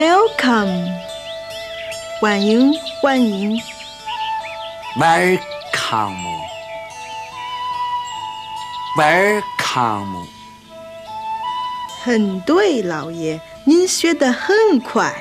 Welcome， 欢迎欢迎。 Welcome， 很对，老爷，您学得很快。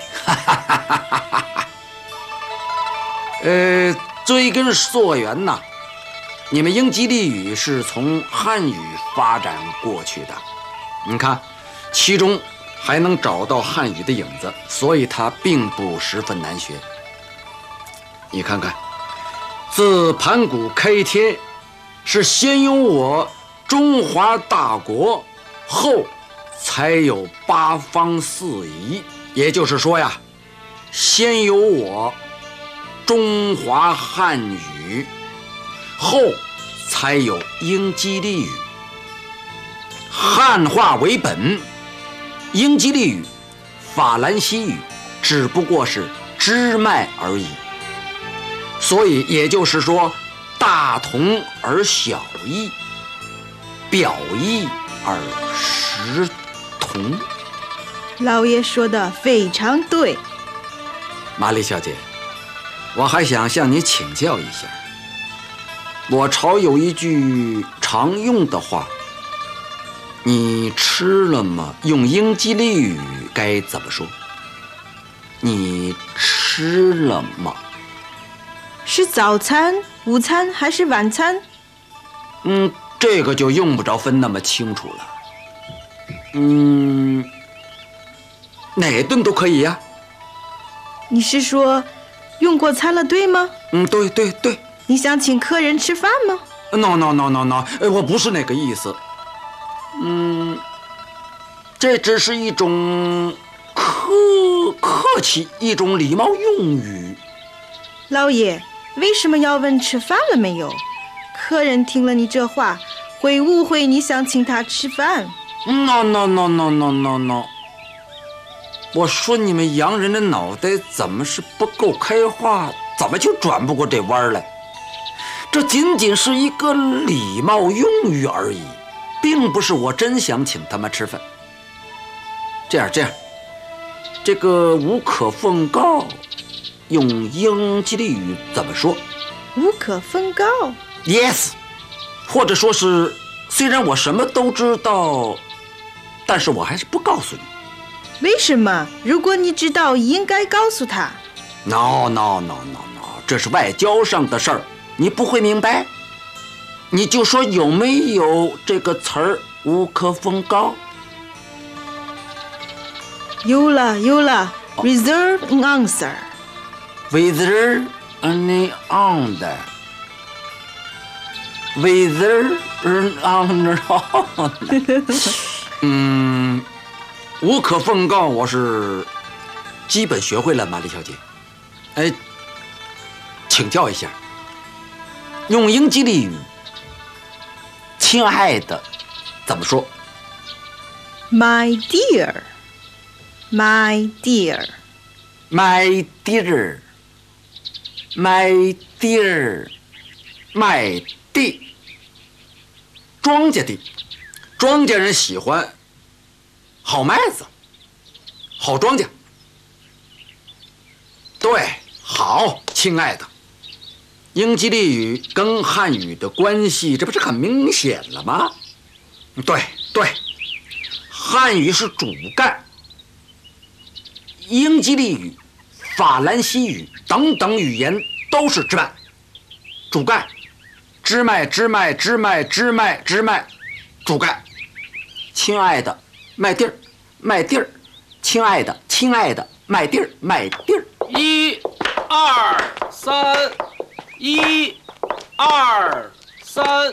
追根溯源呐，你们英吉利语是从汉语发展过去的，你看，其中还能找到汉语的影子，所以它并不十分难学。你看看，自盘古开天，是先有我中华大国，后才有八方四夷。也就是说呀，先有我中华汉语，后才有英吉利语。汉化为本，英吉利语、法兰西语只不过是支脉而已。所以也就是说，大同而小异，表异而实同。 老爷说的非常对。 玛丽小姐，我还想向你请教一下。我朝有一句常用的话，你吃了吗？用英吉利语该怎么说？你吃了吗？ 是早餐、午餐还是晚餐？ 这个就用不着分那么清楚了。哪顿都可以呀。 你是说用过餐了，对吗？ 对。 你想请客人吃饭吗 No， 我不是那个意思。这只是一种客气，一种礼貌用语。 老爷，为什么要问吃饭了没有？客人听了你这话，会误会你想请他吃饭。 No， 我说你们洋人的脑袋怎么是不够开化，怎么就转不过这弯来？这仅仅是一个礼貌用语而已，并不是我真想请他们吃饭。这样，这个无可奉告用英吉利语怎么说？ 无可奉告 Yes， 或者说是虽然我什么都知道，但是我还是不告诉你。 为什么？如果你知道，应该告诉他。 No， 这是外交上的事儿，你不会明白。你就说有没有这个词儿无可奉告？ 有了 Reserve an answer Without any under Without under 无可奉告我是基本学会了，玛丽小姐。请教一下，用英吉利语亲爱的怎么说？ My dear My dear My dear My dear My地，庄稼地，庄稼人喜欢好麦子，好庄稼。对，好，亲爱的。英吉利语跟汉语的关系，这不是很明显了吗？对，汉语是主干，英吉利语、法兰西语等等语言都是支脉，主干，支脉，主干。亲爱的，麦地儿，亲爱的，麦地儿。 1、2、3， 1、2、3，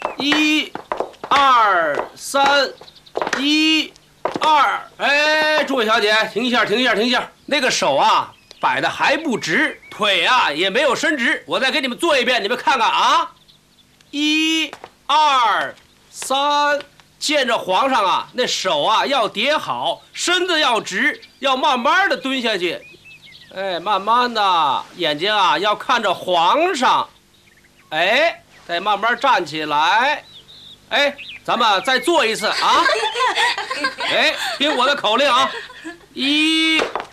1、2、3， 1、2。诸位小姐，停一下，那个手啊摆的还不直，腿啊也没有伸直，我再给你们做一遍，你们看看啊。1、2、3，见着皇上啊，那手啊要叠好，身子要直，要慢慢的蹲下去。慢慢的，眼睛啊要看着皇上。再慢慢站起来。咱们再做一次啊。听我的口令啊，1、